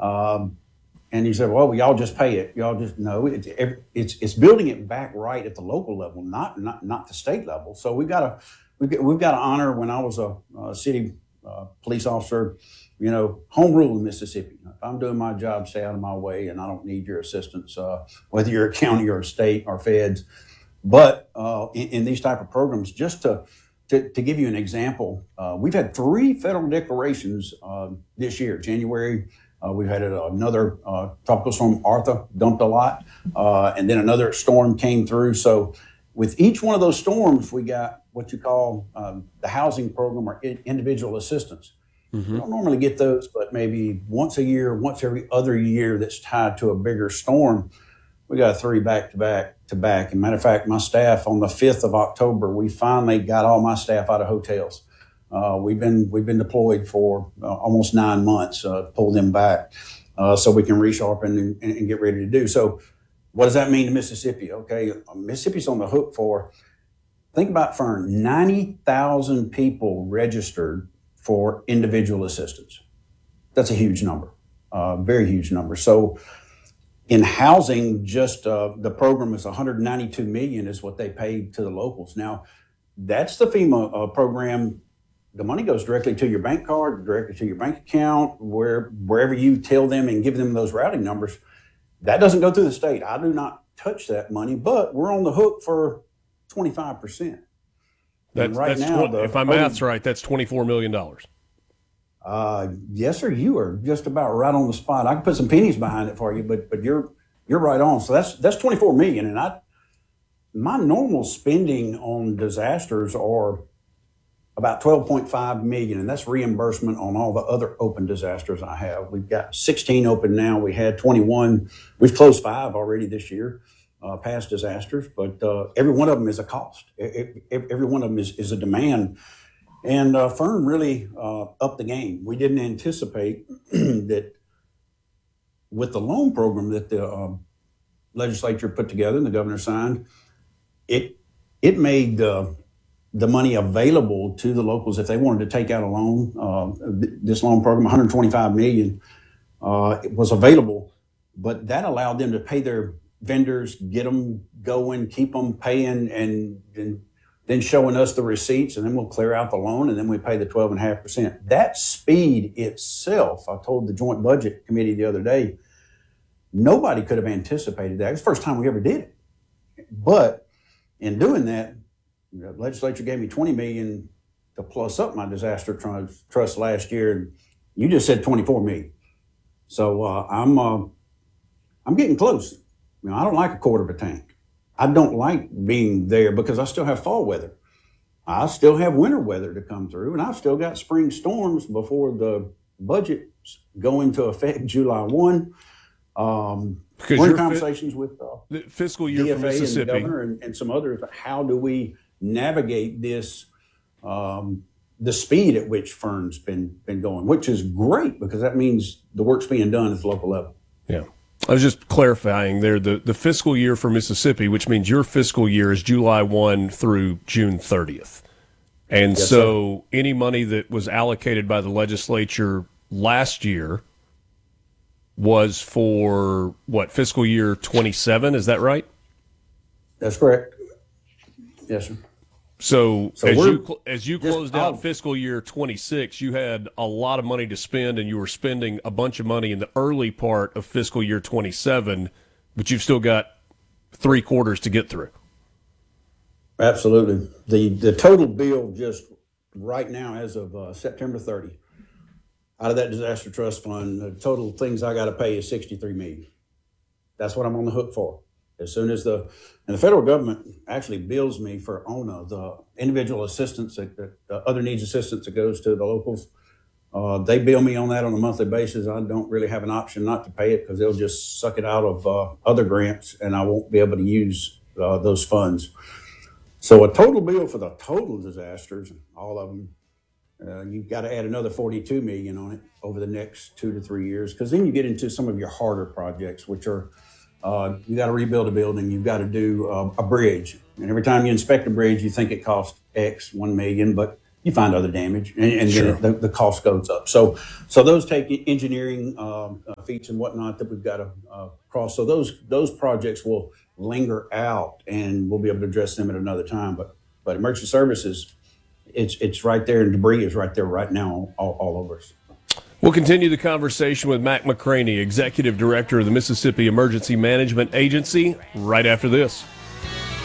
And he said, "Well, y'all just pay it. Y'all just no. It's building it back right at the local level, not the state level. So we've got to honor. When I was a city police officer, home rule in Mississippi. If I'm doing my job, stay out of my way, and I don't need your assistance, whether you're a county or a state or feds. But in these type of programs, just to give you an example, we've had 3 federal declarations this year, January. We've had another tropical storm, Arthur, dumped a lot, and then another storm came through. So with each one of those storms, we got what you call the housing program or individual assistance. Mm-hmm. We don't normally get those, but maybe once a year, once every other year that's tied to a bigger storm. We got 3 back to back. And matter of fact, my staff on the 5th of October, we finally got all my staff out of hotels. We've been deployed for almost 9 months, pull them back so we can resharpen and get ready to do. So what does that mean to Mississippi? Okay, Mississippi's on the hook for, think about Fern, 90,000 people registered for individual assistance. That's a huge number, very huge number. So in housing, just the program is $192 million is what they paid to the locals. Now, that's the FEMA program. The money goes directly to your bank card, directly to your bank account, wherever you tell them and give them those routing numbers. That doesn't go through the state. I do not touch that money, but we're on the hook for 25%. If my math's right, that's $24 million. Yes, sir. You are just about right on the spot. I can put some pennies behind it for you, but you're right on. So that's 24 million. And my normal spending on disasters are about 12.5 million, and that's reimbursement on all the other open disasters I have. We've got 16 open now. We had 21. We've closed 5 already this year, past disasters, but every one of them is a cost. Every one of them is a demand. And Fern really upped the game. We didn't anticipate that with the loan program that the legislature put together and the governor signed, it made the money available to the locals if they wanted to take out a loan. This loan program, $125 million, it was available, but that allowed them to pay their vendors, get them going, keep them paying, and then showing us the receipts, and then we'll clear out the loan, and then we pay the 12.5%. That speed itself, I told the Joint Budget Committee the other day, nobody could have anticipated that. It was the first time we ever did it. But in doing that, the legislature gave me $20 million to plus up my disaster trust last year, and you just said $24 million. So I'm getting close. I don't like a quarter of a tank. I don't like being there because I still have fall weather. I still have winter weather to come through, and I've still got spring storms before the budgets go into effect July 1. We're in conversations with the fiscal year DFA for Mississippi and the governor and some others. How do we navigate this, the speed at which Fern's been going, which is great because that means the work's being done at the local level. Yeah. I was just clarifying there, the fiscal year for Mississippi, which means your fiscal year is July 1 through June 30th. And yes, so sir, any money that was allocated by the legislature last year was for, fiscal year 27? Is that right? That's correct. Yes, sir. So as you closed out fiscal year 26, you had a lot of money to spend, and you were spending a bunch of money in the early part of fiscal year 27, but you've still got 3 quarters to get through. Absolutely. The total bill just right now, as of September 30, out of that disaster trust fund, the total things I got to pay is $63 million. That's what I'm on the hook for. As soon as the federal government actually bills me for ONA, the individual assistance, the other needs assistance that goes to the locals, they bill me on that on a monthly basis. I don't really have an option not to pay it because they'll just suck it out of other grants, and I won't be able to use those funds. So a total bill for the total disasters, all of them, you've got to add another $42 million on it over the next 2 to 3 years, because then you get into some of your harder projects, which are you got to rebuild a building, you've got to do a bridge, and every time you inspect a bridge, you think it costs X, $1 million, but you find other damage, and Sure. then the cost goes up. So those take engineering feats and whatnot that we've got to cross. So those projects will linger out, and we'll be able to address them at another time. But emergency services, it's right there, and debris is right there right now, all over us. We'll continue the conversation with Mac McCraney, Executive Director of the Mississippi Emergency Management Agency, right after this.